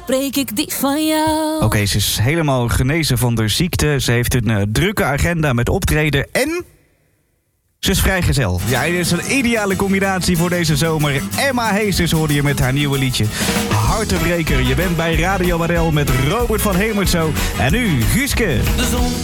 spreek ik die van jou. Oké, ze is helemaal genezen van de ziekte. Ze heeft een drukke agenda met optreden en ze is vrijgezel. Ja, dit is een ideale combinatie voor deze zomer. Emma Heesters hoorde je met haar nieuwe liedje Hartebreker. Je bent bij Radio Adel met Robert van Hemertsoo. En nu Guuske. De zon